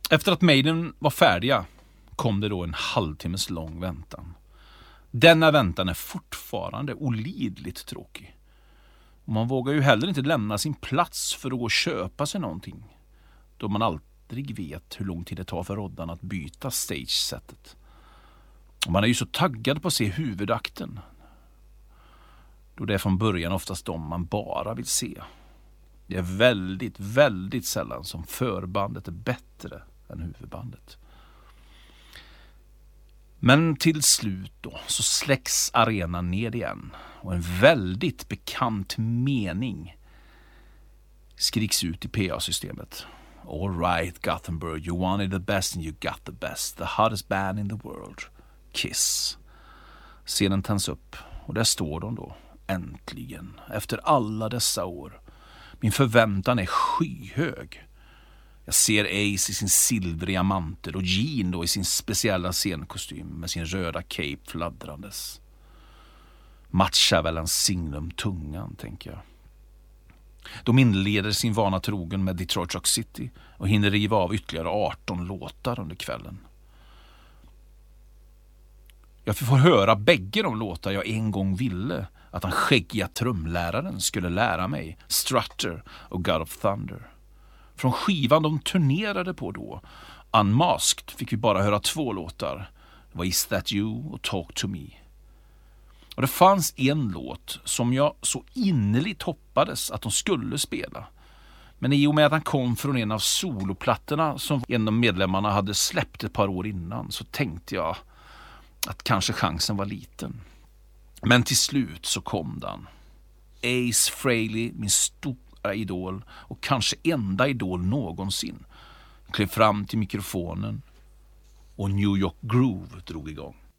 Efter att Maiden var färdiga kom det då en halvtimmes lång väntan. Denna väntan är fortfarande olidligt tråkig. Och man vågar ju heller inte lämna sin plats för att gå och köpa sig någonting, då man aldrig vet hur lång tid det tar för roddarna att byta stagesättet. Och man är ju så taggad på att se huvudakten, då det är från början oftast de man bara vill se. Det är väldigt, väldigt sällan som förbandet är bättre än huvudbandet. Men till slut då så släcks arenan ner igen och en väldigt bekant mening skriks ut i PA-systemet. All right, Gothenburg, you wanted the best and you got the best. The hottest band in the world. Kiss. Scenen tänds upp och där står de då, äntligen, efter alla dessa år. Min förväntan är skyhög. Jag ser Ace i sin silvriga mantel och Gene då i sin speciella scenkostym med sin röda cape fladdrandes. Matchar väl en signum tungan, tänker jag. De inleder sin vana trogen med Detroit Rock City och hinner riva av ytterligare 18 låtar under kvällen. Jag får höra bägge de låtar jag en gång ville att den skäggiga trumläraren skulle lära mig, Strutter och God of Thunder. Från skivan de turnerade på då, Unmasked, fick vi bara höra 2 låtar. Det var Is That You och Talk To Me. Och det fanns en låt som jag så innerligt hoppades att de skulle spela. Men i och med att han kom från en av soloplattorna som en av medlemmarna hade släppt ett par år innan, så tänkte jag att kanske chansen var liten. Men till slut så kom den. Ace Frehley, min stora idol och kanske enda idol någonsin, klev fram till mikrofonen och New York Groove drog igång.